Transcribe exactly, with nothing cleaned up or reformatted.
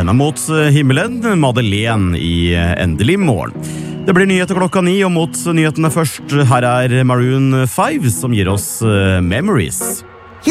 Venda mot himmelen, Madeleine i Endelig morgen. Det blir nyheter klokka ni, og mot nyhetene først, her er Maroon five som gir oss Memories.